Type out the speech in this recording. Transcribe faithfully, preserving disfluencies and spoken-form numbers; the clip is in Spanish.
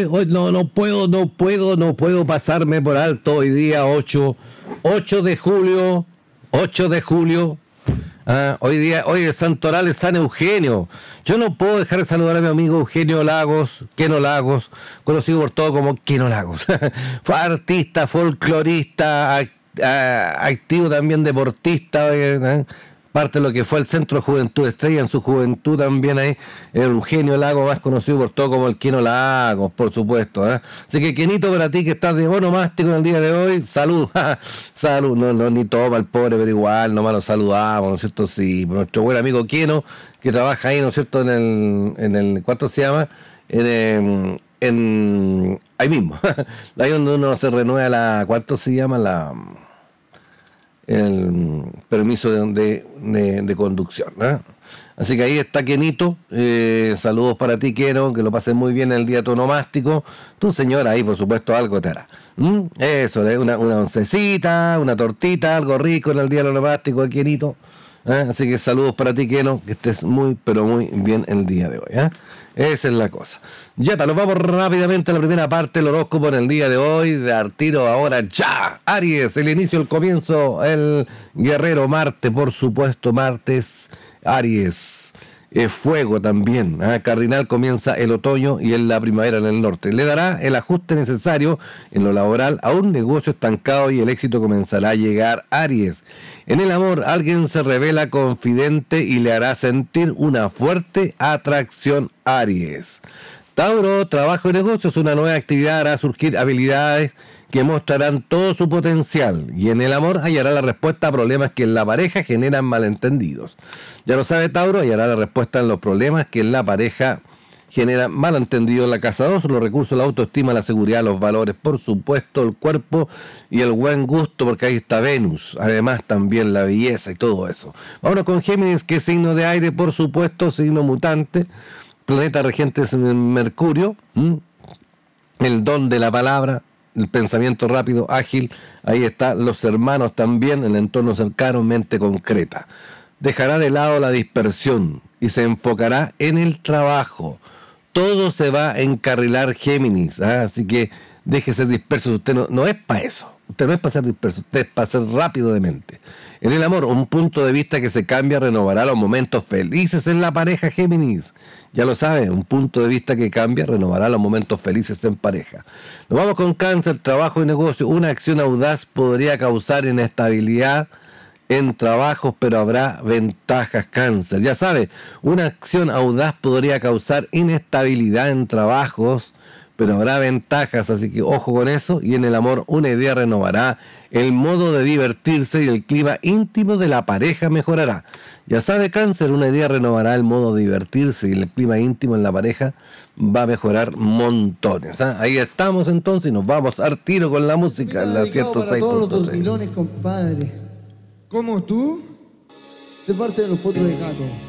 hoy no, no puedo, no puedo, no puedo pasarme por alto hoy día ocho de julio, ocho de julio. Ah, hoy día, hoy es Santoral, es San Eugenio. Yo no puedo dejar de saludar a mi amigo Eugenio Lagos, Keno Lagos, conocido por todo como Keno Lagos. Fue artista, folclorista, act, a, activo también deportista, eh, parte de lo que fue el Centro Juventud Estrella en su juventud también ahí. Eugenio Lagos, más conocido por todo como el Keno Lagos, por supuesto. ¿eh? Así que, Kenito, para ti que estás de onomástico en el día de hoy, salud. Salud, no, no, ni toma el pobre, pero igual, nomás lo saludamos, ¿no es cierto? Sí, nuestro buen amigo Keno, que trabaja ahí, ¿no es cierto? En el, en el ¿cuánto se llama? En, en ahí mismo, ahí donde uno se renueva la, ¿cuánto se llama? La... el permiso de, de, de, de conducción, ¿eh? Así que ahí está Kenito, eh, saludos para ti, Keno, que lo pases muy bien en el día tonomástico. Tu señora ahí, por supuesto, algo te hará. ¿Mm? Eso, una, una oncecita, una tortita, algo rico en el día tonomástico de Kenito. ¿eh? Así que saludos para ti, Keno, que estés muy, pero muy bien el día de hoy. ¿eh? Esa es la cosa. Ya está, nos vamos rápidamente a la primera parte del horóscopo en el día de hoy. De Artiro ahora ya. Aries, el inicio, el comienzo, el guerrero Marte, por supuesto, martes, Aries. Eh, fuego también. ¿eh? Cardinal comienza el otoño y en la primavera en el norte. Le dará el ajuste necesario en lo laboral a un negocio estancado y el éxito comenzará a llegar. Aries. En el amor, alguien se revela confidente y le hará sentir una fuerte atracción. Aries. Tauro, trabajo y negocios, una nueva actividad hará surgir habilidades que mostrarán todo su potencial y en el amor hallará la respuesta a problemas que en la pareja generan malentendidos. Ya lo sabe Tauro, hallará la respuesta en los problemas que en la pareja generan malentendidos. En la casa dos, los recursos, la autoestima, la seguridad, los valores, por supuesto, el cuerpo y el buen gusto, porque ahí está Venus, además también la belleza y todo eso. Vámonos con Géminis, que es signo de aire, por supuesto, signo mutante, planeta regente es Mercurio, ¿m? el don de la palabra, el pensamiento rápido, ágil, ahí están los hermanos también, el entorno cercano, mente concreta. Dejará de lado la dispersión y se enfocará en el trabajo. Todo se va a encarrilar, Géminis, ¿eh? Así que déjese disperso, usted no, no es para eso. Usted no es para ser disperso, usted es para ser rápido de mente. En el amor, un punto de vista que se cambia renovará los momentos felices en la pareja, Géminis. Ya lo sabe, un punto de vista que cambia renovará los momentos felices en pareja. Nos vamos con Cáncer, trabajo y negocio. Una acción audaz podría causar inestabilidad en trabajos, pero habrá ventajas, Cáncer. Ya sabe, una acción audaz podría causar inestabilidad en trabajos, pero habrá ventajas, así que ojo con eso. Y en el amor, una idea renovará el modo de divertirse y el clima íntimo de la pareja mejorará. Ya sabe, Cáncer, una idea renovará el modo de divertirse y el clima íntimo en la pareja va a mejorar montones. ¿eh? Ahí estamos entonces y nos vamos al tiro con la música. La ciento seis punto seis. Todos los dormilones, compadre. ¿Cómo tú? De parte de los potros de gato.